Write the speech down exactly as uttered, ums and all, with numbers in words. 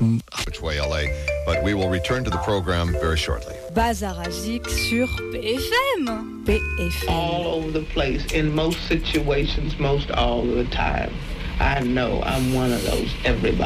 Which way L A, but we will return to the program very shortly. Bazar à Zik sur P F M. P F M. All over the place, in most situations, most all of the time. I know I'm one of those everybody.